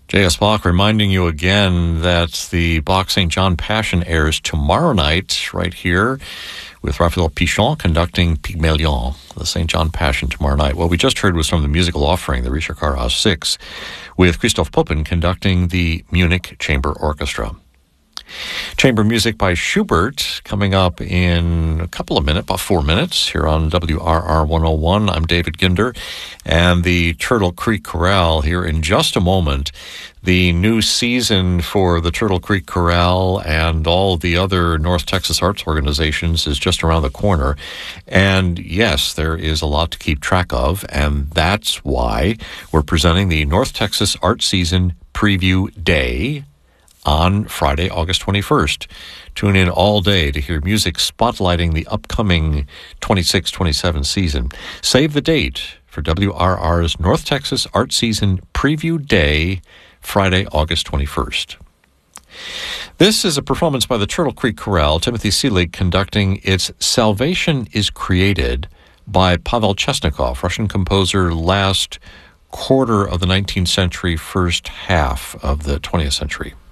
J.S. Bach reminding you again that the Bach St. John Passion airs tomorrow night right here with Raphael Pichon conducting Pygmalion, the St. John Passion tomorrow night. What we just heard was from the musical offering, the Richard Carras 6, with Christoph Poppen conducting the Munich Chamber Orchestra. Chamber music by Schubert coming up in a couple of minutes, about 4 minutes, here on WRR 101. I'm David Ginder, and the Turtle Creek Chorale here in just a moment. The new season for the Turtle Creek Chorale and all the other North Texas arts organizations is just around the corner. And yes, there is a lot to keep track of, and that's why we're presenting the North Texas Art Season Preview Day on Friday, August 21st. Tune in all day to hear music spotlighting the upcoming 26-27 season. Save the date for WRR's North Texas Art Season Preview Day, Friday, August 21st. This is a performance by the Turtle Creek Chorale, Timothy Seelig conducting its Salvation is Created by Pavel Chesnikov, Russian composer, last quarter of the 19th century, first half of the 20th century.